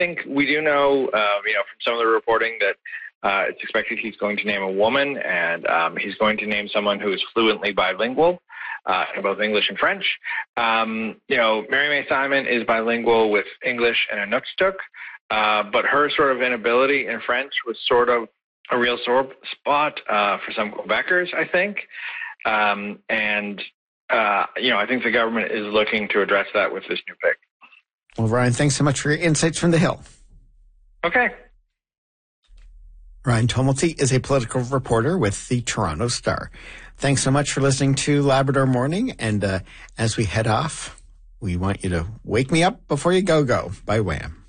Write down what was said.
think we do know, from some of the reporting that it's expected he's going to name a woman, and he's going to name someone who is fluently bilingual in both English and French. Mary May Simon is bilingual with English and Inuktitut, but her sort of inability in French was sort of a real sore spot for some Quebecers, I think. I think the government is looking to address that with this new pick. Well, Ryan, thanks so much for your insights from the Hill. Okay. Ryan Tumulty is a political reporter with the Toronto Star. Thanks so much for listening to Labrador Morning. And as we head off, we want you to Wake Me Up Before You Go by Wham!